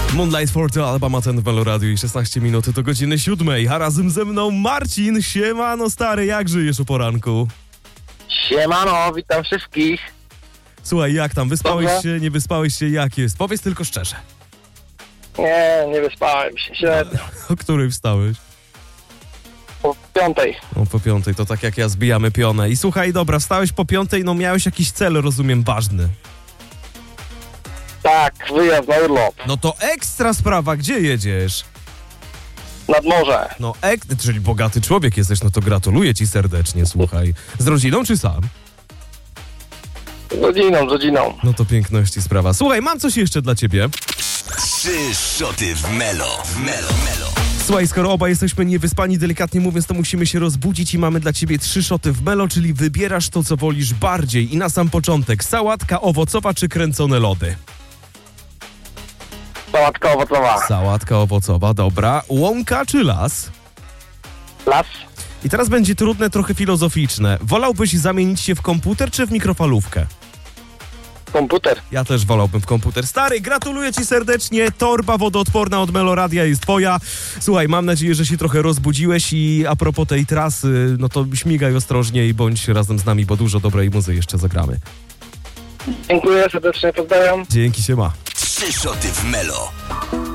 Moonlight Forte, Alabama ten w Melo Radio i 16 minut do godziny 7. A razem ze mną Marcin. Siemano stary, jak żyjesz o poranku? Siemano, witam wszystkich. Słuchaj, jak tam? Wyspałeś Dobrze. się, nie wyspałeś się? Jak jest? Powiedz tylko szczerze. Nie wyspałem się, średnio. O której wstałeś? Po 5. O, po 5, to tak jak ja, zbijamy pionę. I słuchaj, dobra, wstałeś po 5, no miałeś jakiś cel, rozumiem, ważny. Tak, wyjazd na urlop. No to ekstra sprawa, gdzie jedziesz? Nad morze. No, czyli bogaty człowiek jesteś, no to gratuluję ci serdecznie, słuchaj. Z rodziną czy sam? Z rodziną. No to piękności sprawa. Słuchaj, mam coś jeszcze dla ciebie. 3 szoty w Melo. Słuchaj, skoro obaj jesteśmy niewyspani, delikatnie mówiąc, to musimy się rozbudzić i mamy dla ciebie 3 szoty w Melo, czyli wybierasz to, co wolisz bardziej. I na sam początek, sałatka owocowa czy kręcone lody? Sałatka owocowa. Sałatka owocowa, dobra. Łąka czy las? Las. I teraz będzie trudne, trochę filozoficzne. Wolałbyś zamienić się w komputer czy w mikrofalówkę? Komputer. Ja też wolałbym w komputer. Stary, gratuluję ci serdecznie. Torba wodoodporna od Melo Radia jest twoja. Słuchaj, mam nadzieję, że się trochę rozbudziłeś i a propos tej trasy, no to śmigaj ostrożnie i bądź razem z nami, bo dużo dobrej muzy jeszcze zagramy. Dziękuję serdecznie, pozdrawiam. Dzięki, siema. 3 szoty w Melo.